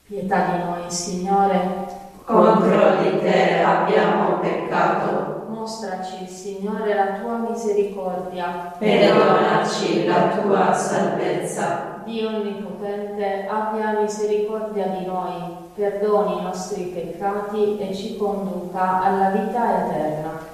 Pietà di noi, Signore. Contro di te abbiamo peccato. Mostraci, Signore, la tua misericordia E donaci la tua salvezza. Dio Onnipotente, abbia misericordia di noi, perdoni i nostri peccati e ci conduca alla vita eterna.